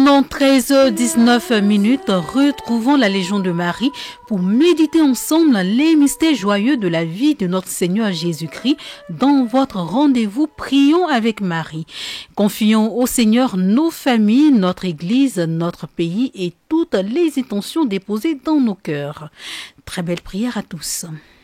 Pendant 13h19, retrouvons la Légion de Marie pour méditer ensemble les mystères joyeux de la vie de notre Seigneur Jésus-Christ dans votre rendez-vous Prions avec Marie. Confions au Seigneur nos familles, notre Église, notre pays et toutes les intentions déposées dans nos cœurs. Très belle prière à tous.